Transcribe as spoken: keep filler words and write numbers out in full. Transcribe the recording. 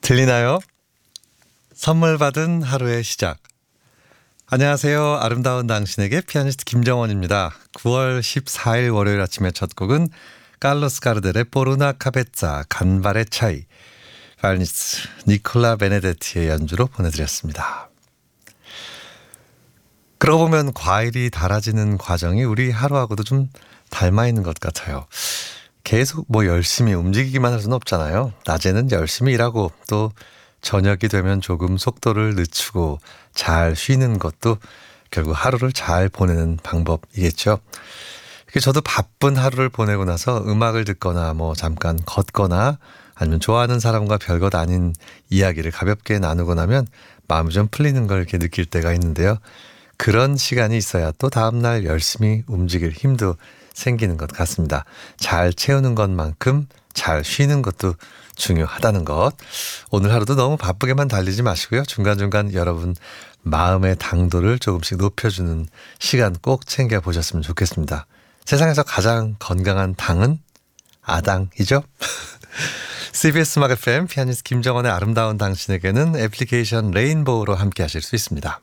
들리나요? 선물 받은 하루의 시작. 안녕하세요. 아름다운 당신에게 피아니스트 김정원입니다. 구월 십사일 월요일 아침의 첫 곡은 칼로스 가르델의 포르나 카베자 간발의 차이, 바이올리니스트 니콜라 베네데티의 연주로 보내드렸습니다. 그러고 보면 과일이 달아지는 과정이 우리 하루하고도 좀 닮아 있는 것 같아요. 계속 뭐 열심히 움직이기만 할 수는 없잖아요. 낮에는 열심히 일하고 또 저녁이 되면 조금 속도를 늦추고 잘 쉬는 것도 결국 하루를 잘 보내는 방법이겠죠. 저도 바쁜 하루를 보내고 나서 음악을 듣거나 뭐 잠깐 걷거나 아니면 좋아하는 사람과 별것 아닌 이야기를 가볍게 나누고 나면 마음이 좀 풀리는 걸 이렇게 느낄 때가 있는데요. 그런 시간이 있어야 또 다음날 열심히 움직일 힘도 생기는 것 같습니다. 잘 채우는 것만큼 잘 쉬는 것도 중요하다는 것. 오늘 하루도 너무 바쁘게만 달리지 마시고요. 중간중간 여러분 마음의 당도를 조금씩 높여주는 시간 꼭 챙겨보셨으면 좋겠습니다. 세상에서 가장 건강한 당은 아당이죠? 씨비에스 음악 에프엠 피아니스트 김정원의 아름다운 당신에게는 애플리케이션 레인보우로 함께 하실 수 있습니다.